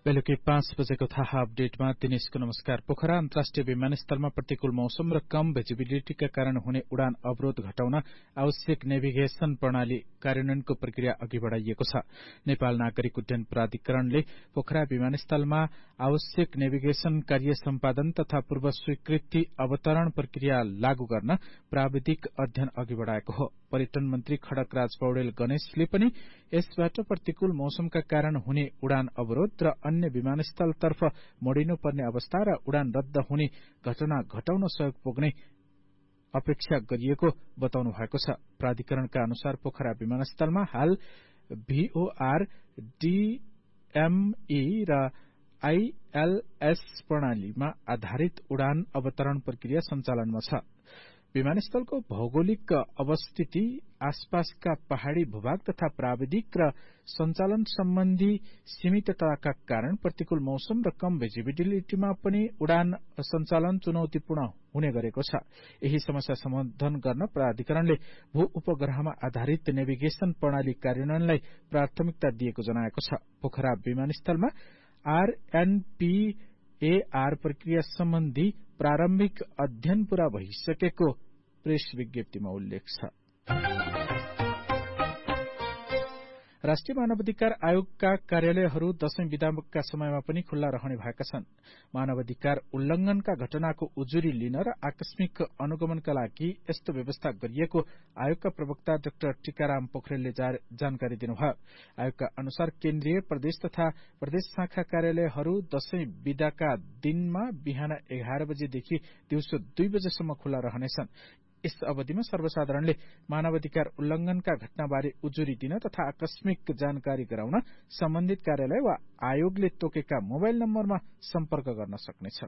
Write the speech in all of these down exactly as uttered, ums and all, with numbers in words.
बेलुकी पाँच बजेको थाहा अपडेटमा दिनेशको नमस्कार। पोखरा अन्तर्राष्ट्रिय विमानस्थलमा प्रतिकूल मौसम र कम भिजिबिलिटीका कारण हुने उडान अवरोध घटाउन आवश्यक नेभिगेशन प्रणाली कार्यान्वयनको प्रक्रिया अघि बढ़ाइएको छ। नेपाल नागरिक उड्डयन प्राधिकरणले पोखरा विमानस्थलमा आवश्यक नेभिगेशन कार्य सम्पादन तथा पूर्व स्वीकृति अवतरण प्रक्रिया लागू गर्न प्राविधिक अध्ययन अघि बढ़ाएको हो। पर्यटन मन्त्री खड्ग राज पौडेल गणेशले पनि यसबाट प्रतिकूल मौसमका कारण हुने उडान अवरोध र अन्य विमानस्थलतर्फ मोडिनुपर्ने अवस्था र उडान रद्द हुने घटना घटाउन सहयोग पुग्ने अपेक्षा गरिएको बताउनु भएको छ। प्राधिकरणका अनुसार पोखरा विमानस्थलमा हाल भीओआर, डीएमई र आईएलएस प्रणालीमा आधारित उडान अवतरण प्रक्रिया सञ्चालनमा छ। विमानस्थलको भौगोलिक अवस्थिति, आसपासका पहाड़ी भूभाग तथा प्राविधिक र सञ्चालन सम्बन्धी सीमितताका कारण प्रतिकूल मौसम र कम भिजिबिलिटीमा पनि उडान सञ्चालन चुनौतीपूर्ण हुने गरेको छ। यही समस्या समाधान गर्न प्राधिकरणले भू उपग्रहमा आधारित नेभिगेशन प्रणाली कार्यान्वयनलाई प्राथमिकता दिएको जनाएको छ। पोखरा विमानस्थलमा आरएनपीएआर प्रक्रिया सम्बन्धी प्रारम्भिक अध्ययन पूरा भइसकेको प्रेस विज्ञप्तिमा उल्लेख छ। राष्ट्रिय मानवाधिकार आयोगका कार्यालयहरू दशैं बिदाका समयमा पनि खुल्ला रहने भएका छन्। मानवाधिकार उल्लंघनका घटनाको उजुरी लिन र आकस्मिक अनुगमनका लागि यस्तो व्यवस्था गरिएको आयोगका प्रवक्ता डाक्टर टीकाराम पोखरेलले जानकारी दिनुभयो। आयोगका अनुसार केन्द्रीय, प्रदेश तथा प्रदेश शाखा कार्यालयहरू दशैं बिदाका दिनमा बिहान एघार बजेदेखि दिउँसो दुई बजेसम्म खुल्ला रहनेछन्। यस अवधिमा सर्वसाधारणले मानवाधिकार उल्लंघनका घटनाबारे उजुरी दिन तथा आकस्मिक जानकारी गराउन सम्बन्धित कार्यालय वा आयोगले तोकेका मोबाइल नम्बरमा सम्पर्क गर्न सक्नेछन्।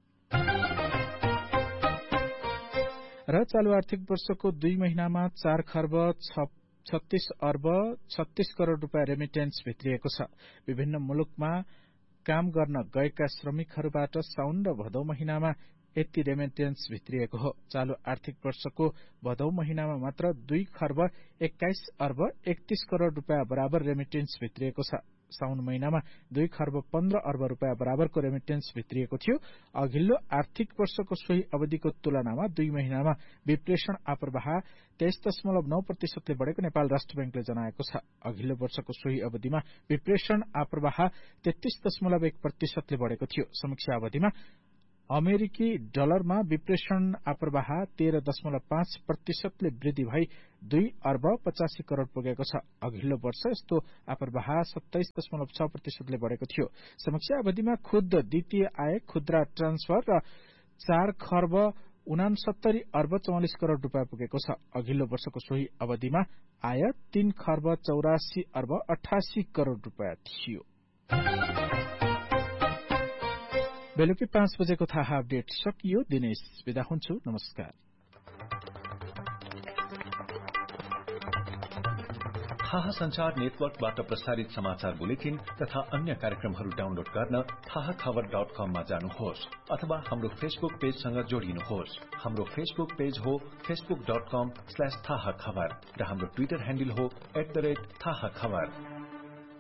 र चालू आर्थिक वर्षको दुई महिनामा चार खर्ब छत्तीस अर्ब छत्तीस करोड़ रूपियाँ रेमिटेन्स भित्रिएको छ। विभिन्न मुलुकमा काम गर्न गएका श्रमिकहरूबाट साउन र भदौ महिनामा यति रेमिटेन्स भित्रिएको हो। चालू आर्थिक वर्षको भदौ महिनामा मात्र दुई खर्ब एक्काइस अर्ब एकतीस करोड़ रूपियाँ बराबर रेमिटेन्स भित्रिएको छ। साउन महिनामा दुई खर्ब पन्ध्र अर्ब रूपियाँ बराबरको रेमिटेन्स भित्रिएको थियो। अघिल्लो आर्थिक वर्षको सोही अवधिको तुलनामा दुई महिनामा विप्रेषण आप्रवाह तेइस दशमलव नौ प्रतिशतले बढ़ेको नेपाल राष्ट्र बैंकले जनाएको छ। अघिल्लो वर्षको सोही अवधिमा विप्रेषण आप्रवाह तेत्तीस दशमलव एक प्रतिशतले बढ़ेको थियो। समीक्षा अवधिमा अमेरिकी डलरमा विप्रेषण आप्रवाह तेह्र दशमलव पाँच प्रतिशतले वृद्धि भई दुई अर्ब पचासी करोड़ पुगेको छ। अघिल्लो वर्ष यस्तो आप्रवाह सत्ताइस दशमलव छ प्रतिशतले बढ़ेको थियो। समीक्षा अवधिमा खुद्द द्वितीय आय, खुद्रा ट्रान्सफर र चार खर्ब उनासत्तरी अर्ब चौवालिस करोड़ रूपियाँ पुगेको छ। अघिल्लो वर्षको सोही अवधिमा आय तीन खर्ब चौरासी अर्ब अठासी करोड़ रूपियाँ थियो। बेलुकी पाँच बजेको थाहा अपडेट सकियो। दिनेश बिदा हुन्छु। नमस्कार। थाहा संचार नेटवर्कबाट प्रसारित समाचार बुलेटिन तथा अन्य कार्यक्रमहरू डाउनलोड गर्न थाहा खबर डट कममा जानुहोस् अथवा हाम्रो फेसबुक पेजसँग जोडिनुहोस्। हाम्रो फेसबुक पेज हो फेसबुक डट कम स्ल्याश थाहा खबर र हाम्रो ट्विटर ह्यान्डल हो एट द रेट थाहा खबर।